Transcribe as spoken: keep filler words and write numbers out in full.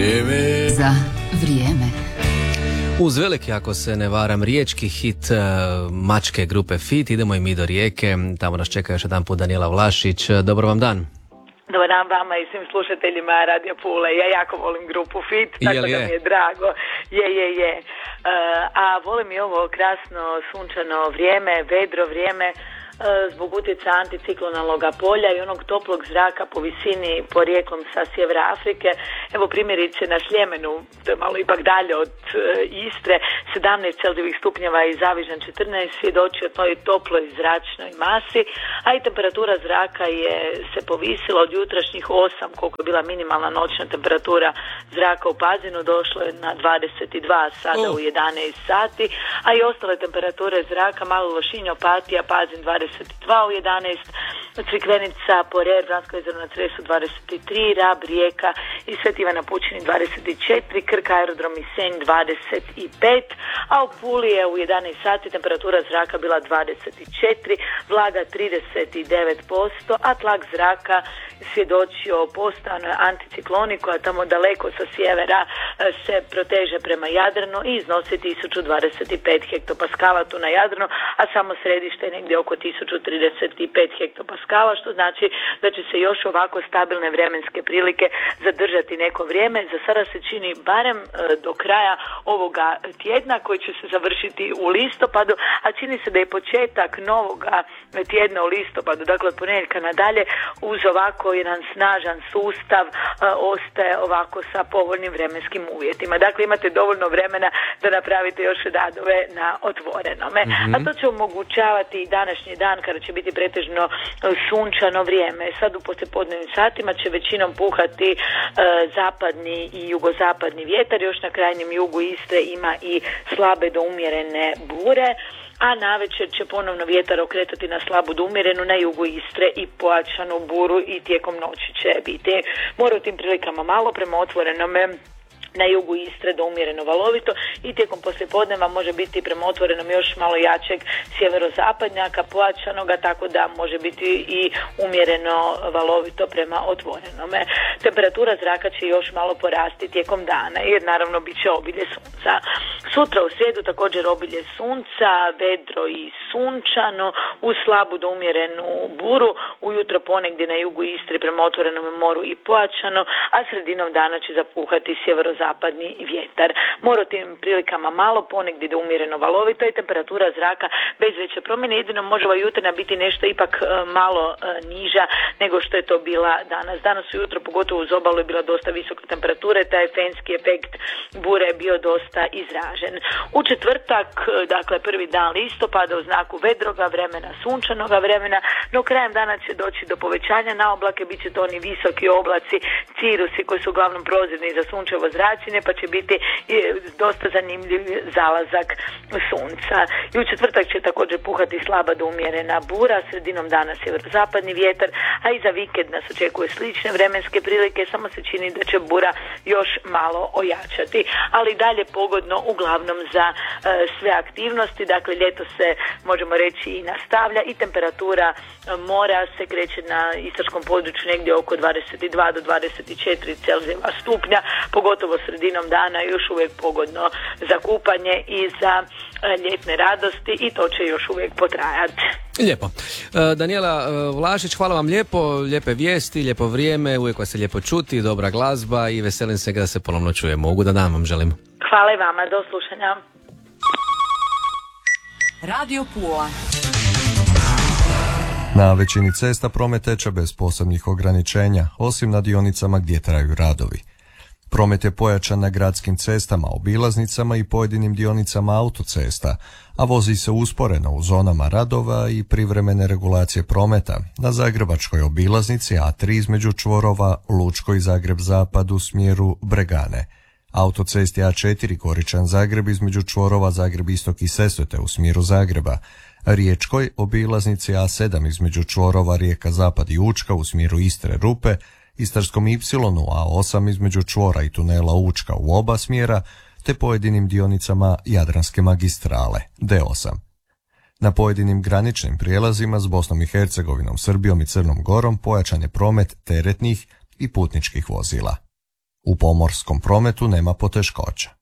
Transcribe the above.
Za vrijeme. Uz veliki, ako se ne varam, riječki hit uh, mačke grupe Fit, idemo i mi do Rijeke, tamo nas čeka još jedan put Danijela Vlašić. Dobar vam dan. Dobar dan vama i svim slušateljima Radio Pule. Ja jako volim grupu Fit, tako da mi je drago. Je, je, je. Uh, a volim i ovo krasno sunčano vrijeme, vedro vrijeme, zbog utjecaja anticiklonalnog polja i onog toplog zraka po visini porijeklom sa sjevera Afrike. Evo primjerice na Sljemenu, to je malo ipak dalje od e, Istre, sedamnaest celzijevih stupnjeva i Zavižan četrnaest svjedoči o toj toploj zračnoj masi, a i temperatura zraka je se povisila od jutrašnjih osam, koliko je bila minimalna noćna temperatura zraka u Pazinu, došlo je na dvadeset dva sada oh. u jedanaest sati, a i ostale temperature zraka, Malo Lošinj, Opatija, Pazin dvadeset dva u jedanaest, Crikvenica, Porer, Vransko jezero na Cresu dvadeset tri, Rab, Rijeka i Sveti Ivan na Pučini dvadeset četiri, Krk, Aerodrom i Senj dvadeset pet, a u Puli je u jedanaest sati temperatura zraka bila dvadeset četiri, vlaga trideset devet posto, a tlak zraka svjedočio o postojanoj anticikloni koja tamo daleko sa sjevera se proteže prema Jadranu i iznosi tisuću dvadeset pet hektopaskala tu na Jadranu, a samo središte je negdje oko tisuću trideset pet hektopaskala, što znači da će se još ovako stabilne vremenske prilike zadržati neko vrijeme. Za sada se čini barem do kraja ovoga tjedna koji će se završiti u listopadu, a čini se da je početak novoga tjedna u listopadu, dakle od ponedjeljka nadalje, uz ovako jedan snažan sustav ostaje ovako sa povoljnim vremenskim uvjetima. Dakle, imate dovoljno vremena da napravite još radove na otvorenome. Mm-hmm. A to će omogućavati i današnji dan kada će biti pretežno sunčano vrijeme. Sad u poslijepodnevnim satima će većinom puhati e, zapadni i jugozapadni vjetar, još na krajnjem jugu Istre ima i slabe do umjerene bure, a navečer će ponovno vjetar okretati na slabu do umjerenu na jugu Istre i pojačanu buru i tijekom noći će biti. Mora u tim prilikama malo prema otvorenome na jugu Istre do umjereno valovito i tijekom poslijepodneva može biti prema otvorenom još malo jačeg sjeverozapadnjaka pojačanoga, tako da može biti i umjereno valovito prema otvorenome. Temperatura zraka će još malo porasti tijekom dana jer naravno bit će obilje sunca. Sutra u srijedu također obilje sunca, vedro i sunčano, uz slabu do umjerenu buru, ujutro ponegdje na jugu Istre prema otvorenom moru i pojačano, a sredinom dana će zapuhati sjeverozapadni zapadni vjetar. Mora tim prilikama malo, ponegdje da umjereno valovito i temperatura zraka bez veće promjene, jedino može ova jutarnja biti nešto ipak e, malo e, niža nego što je to bila danas. Danas ujutro, pogotovo uz obalu, je bila dosta visoka temperatura, taj fenski efekt bure je bio dosta izražen. U četvrtak, dakle prvi dan listopada, u znaku vedroga vremena, sunčanoga vremena, no krajem dana će doći do povećanja na oblake, bit će to oni visoki oblaci, cirusi koji su uglavnom prozirni za sunčevo zračenje, pa će biti dosta zanimljiv zalazak sunca. I u četvrtak će također puhati slaba do umjerena bura, sredinom dana sjeverozapadni vjetar, a i za vikend nas očekuje slične vremenske prilike, samo se čini da će bura još malo ojačati, ali dalje pogodno uglavnom za e, sve aktivnosti. Dakle, ljeto se, možemo reći, i nastavlja i temperatura e, mora se kreće na istarskom području negdje oko dvadeset dva do dvadeset četiri celzijeva stupnja, pogotovo sredinom dana, još uvijek pogodno za kupanje i za e, ljetne radosti i to će još uvijek potrajati. Lijepo. Danijela Vlašić, hvala vam lijepo, lijepe vijesti, lijepo vrijeme, uvijek vas se lijepo čuti, dobra glazba i veselim se da se ponovno čujemo. Ugodan dan vam želim. Hvala i vama, do slušanja. Radio Pula. Na većini cesta promet teče bez posebnih ograničenja, osim na dionicama gdje traju radovi. Promet je pojačan na gradskim cestama, obilaznicama i pojedinim dionicama autocesta, a vozi se usporeno u zonama radova i privremene regulacije prometa na zagrebačkoj obilaznici A tri između čvorova Lučko i Zagreb-Zapad u smjeru Bregane, autocesti A četiri Goričan-Zagreb između čvorova Zagreb-Istok i Sesvete u smjeru Zagreba, Riječkoj obilaznici A sedam između čvorova Rijeka-Zapad i Učka u smjeru Istre-Rupe, Istarskom Ipsilonu A osam između čvora i tunela Učka u oba smjera, te pojedinim dionicama Jadranske magistrale D osam. Na pojedinim graničnim prijelazima s Bosnom i Hercegovinom, Srbijom i Crnom Gorom pojačan je promet teretnih i putničkih vozila. U pomorskom prometu nema poteškoća.